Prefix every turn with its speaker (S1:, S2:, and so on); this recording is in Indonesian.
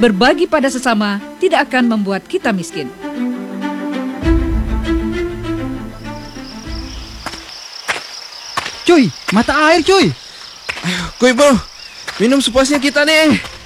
S1: Berbagi pada sesama tidak akan membuat kita miskin.
S2: Cuy, mata air cuy.
S3: Kuy bro, minum sepuasnya kita nih.